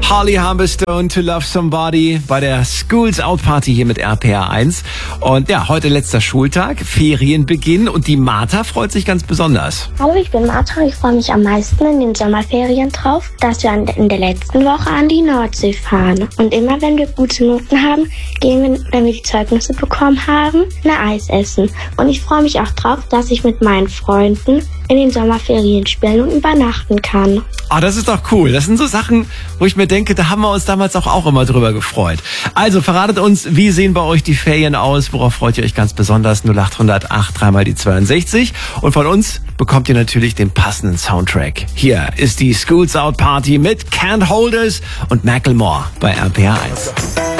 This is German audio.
Holly Humberstone, To Love Somebody bei der Schools Out Party hier mit RPR 1. Und ja, heute letzter Schultag, Ferienbeginn und die Martha freut sich ganz besonders. Hallo, ich bin Martha. Ich freue mich am meisten in den Sommerferien drauf, dass wir in der letzten Woche an die Nordsee fahren. Und immer wenn wir gute Noten haben, gehen wir, wenn wir die Zeugnisse bekommen haben, ein Eis essen. Und ich freue mich auch drauf, dass ich mit meinen Freunden in den Sommerferien spielen und übernachten kann. Ah, das ist doch cool. Das sind so Sachen, wo ich mir denke, da haben wir uns damals auch immer drüber gefreut. Also verratet uns, wie sehen bei euch die Ferien aus? Worauf freut ihr euch ganz besonders? 0800 8 3 mal die 62. Und von uns bekommt ihr natürlich den passenden Soundtrack. Hier ist die Schools Out Party mit Can't Hold Us und Macklemore bei RPR 1.